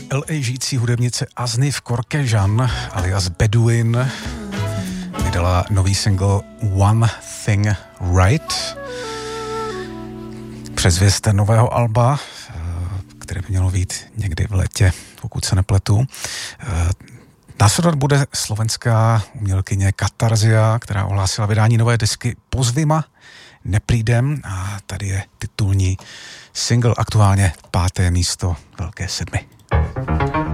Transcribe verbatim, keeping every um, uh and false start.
el ej žijící hudebnice Aznif Korkežan alias Beduin vydala nový single One Thing Right. Předzvěst nového alba, které by mělo být někdy v létě, pokud se nepletu. Následovat bude slovenská umělkyně Katarzia, která ohlásila vydání nové desky Pozvima neprídem a tady je titulní single, aktuálně páté místo Velké sedmi.